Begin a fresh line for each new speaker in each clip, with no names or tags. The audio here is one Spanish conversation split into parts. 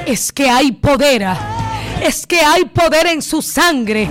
es que hay poder. Es que hay poder en su sangre.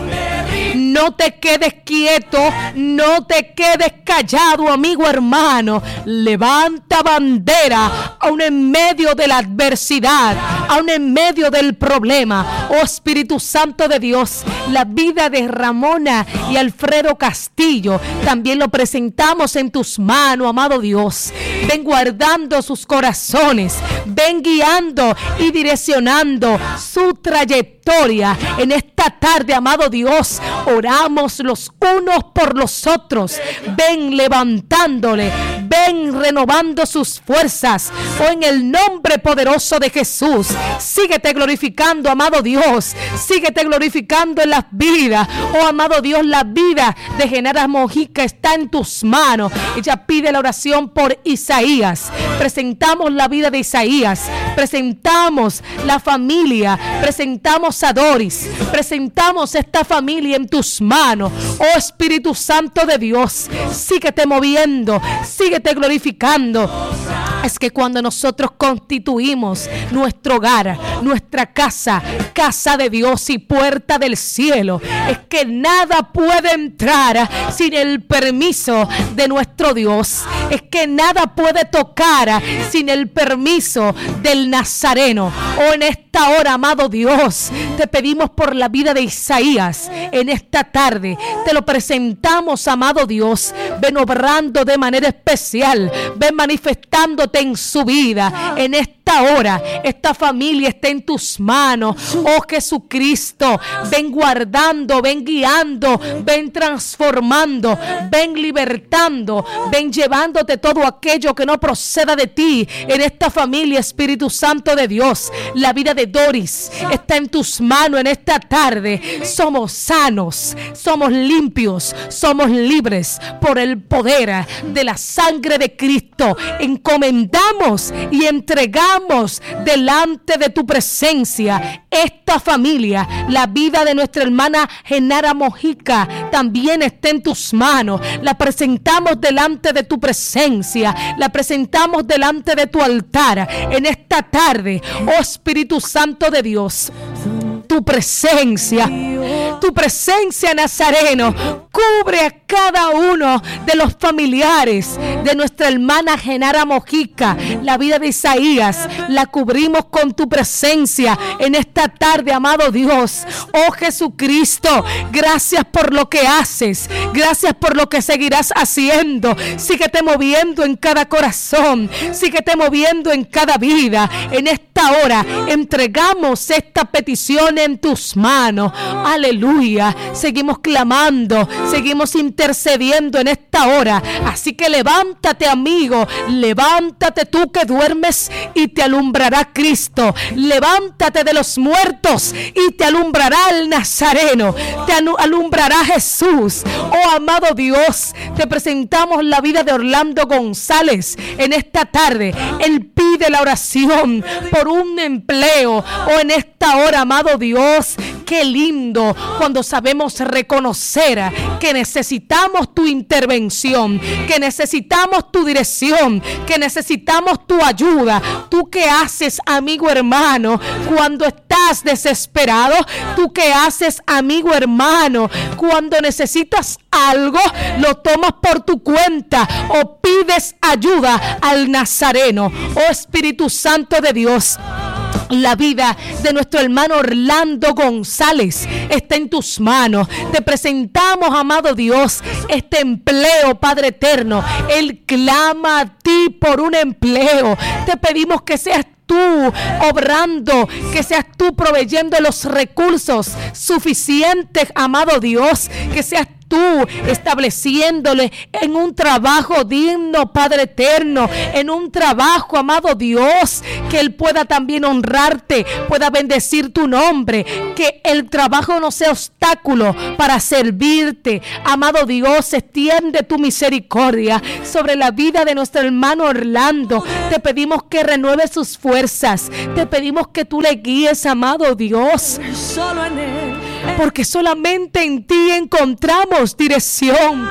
No te quedes quieto, no te quedes callado, amigo hermano. Levanta bandera, aún en medio de la adversidad, aún en medio del problema. Oh Espíritu Santo de Dios, la vida de Ramona y Alfredo Castillo también lo presentamos en tus manos, amado Dios. Ven guardando sus corazones, ven guiando y direccionando su trayectoria en esta tarde, amado Dios. Oramos los unos por los otros. Ven levantándole, ven renovando sus fuerzas. Oh, en el nombre poderoso de Jesús, síguete glorificando, amado Dios. Síguete glorificando en las vidas. Oh, amado Dios, la vida de Genara Mojica está en tus manos. Ella pide la oración por Isaías. Presentamos la vida de Isaías. Presentamos la familia. Presentamos a Doris. Presentamos esta familia en tus manos. Oh Espíritu Santo de Dios, síguete moviendo, síguete glorificando. Es que cuando nosotros constituimos nuestro hogar, nuestra casa, casa de Dios y puerta del cielo, es que nada puede entrar sin el permiso de nuestro Dios. Es que nada puede tocar sin el permiso del Nazareno. Oh, en esta hora, amado Dios, te pedimos por la vida de Isaías. En esta tarde te lo presentamos, amado Dios. Ven obrando de manera especial, ven manifestándote en su vida. En esta hora, esta familia está en tus manos. Oh Jesucristo, ven guardando, ven guiando, ven transformando, ven libertando, ven llevándote todo aquello que no proceda de ti. En esta familia, Espíritu Santo de Dios, la vida de Doris está en tus manos en esta tarde. Somos sanos, somos limpios, somos libres por el poder de la sangre de Cristo. Encomendamos y entregamos delante de tu presencia esta familia. La vida de nuestra hermana Genara Mojica también está en tus manos. La presentamos delante de tu presencia, la presentamos delante de tu altar en esta tarde. Oh Espíritu Santo de Dios, tu presencia, Nazareno, cubre a cada uno de los familiares de nuestra hermana Genara Mojica. La vida de Isaías la cubrimos con tu presencia en esta tarde, amado Dios. Oh Jesucristo, gracias por lo que haces, gracias por lo que seguirás haciendo. Síguete moviendo en cada corazón, síguete moviendo en cada vida. En esta hora entregamos esta petición en tus manos. Aleluya. Seguimos clamando, seguimos intercediendo en esta hora. Así que levántate, amigo, levántate tú que duermes y te alumbrará Cristo. Levántate de los muertos y te alumbrará el Nazareno, te alumbrará Jesús. Oh amado Dios, te presentamos la vida de Orlando González en esta tarde. Él pide la oración por un empleo. Oh, en esta hora, amado Dios, qué lindo cuando sabemos reconocer que necesitamos tu intervención, que necesitamos tu dirección, que necesitamos tu ayuda. ¿Tú qué haces, amigo hermano, cuando estás desesperado? ¿Tú qué haces, amigo hermano, cuando necesitas algo? Lo tomas por tu cuenta o pides ayuda al Nazareno. Oh Espíritu Santo de Dios, la vida de nuestro hermano Orlando González está en tus manos. Te presentamos, amado Dios, este empleo, Padre eterno. Él clama a ti por un empleo. Te pedimos que seas tú obrando, que seas tú proveyendo los recursos suficientes, amado Dios, que seas tú estableciéndole en un trabajo digno, Padre eterno, en un trabajo, amado Dios, que Él pueda también honrarte, pueda bendecir tu nombre, que el trabajo no sea obstáculo para servirte. Amado Dios, extiende tu misericordia sobre la vida de nuestro hermano Orlando. Te pedimos que renueve sus fuerzas, te pedimos que tú le guíes, amado Dios,
Solo en Él.
porque solamente en ti encontramos dirección,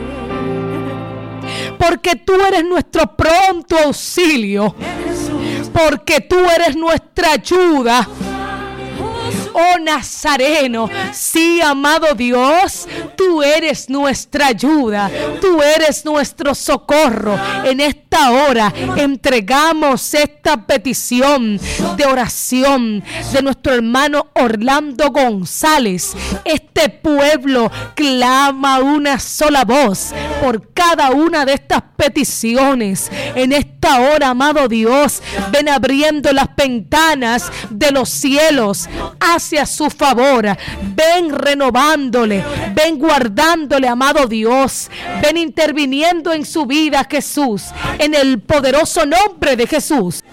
porque tú eres nuestro pronto auxilio, porque tú eres nuestra ayuda. Oh Nazareno, sí, amado Dios, tú eres nuestra ayuda, tú eres nuestro socorro. En esta hora entregamos esta petición de oración de nuestro hermano Orlando González. Este pueblo clama una sola voz por cada una de estas peticiones. En esta hora, amado Dios, ven abriendo las ventanas de los cielos hacia su favor. Ven renovándole, ven guardándole, amado Dios. Ven interviniendo en su vida, Jesús, en el poderoso nombre de Jesús.